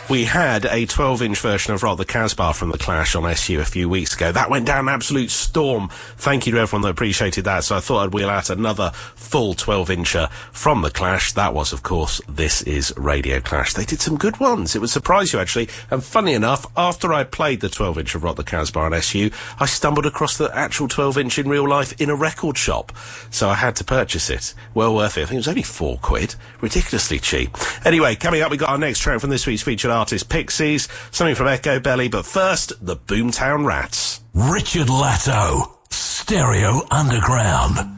We had a 12-inch version of Rock the Casbah from The Clash on SU a few weeks ago. That went down an absolute storm. Thank you to everyone that appreciated that. So I thought I'd wheel out another full 12-incher from The Clash. That was, of course, This Is Radio Clash. They did some good ones. It would surprise you, actually. And funny enough, after I played the 12-inch of Rock the Casbah on SU, I stumbled across the actual 12-inch in real life in a record shop. So I had to purchase it. Well worth it. I think it was only £4. Ridiculously cheap. Anyway, coming up, we got our next track from this week's featured artist, Pixies, something from Echo Belly, but first, the Boomtown Rats. Richard Latto, Stereo Underground.